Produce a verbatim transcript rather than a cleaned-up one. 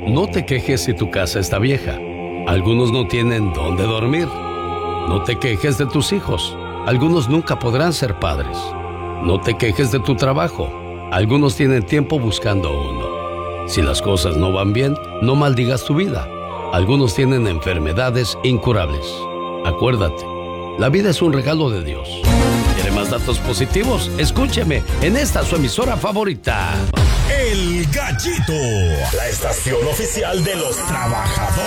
No te quejes si tu casa está vieja. Algunos no tienen dónde dormir. No te quejes de tus hijos. Algunos nunca podrán ser padres. No te quejes de tu trabajo. Algunos tienen tiempo buscando uno. Si las cosas no van bien, no maldigas tu vida. Algunos tienen enfermedades incurables. Acuérdate, la vida es un regalo de Dios. ¿Quiere más datos positivos? Escúcheme en esta su emisora favorita. El Gallito, la estación oficial de los trabajadores.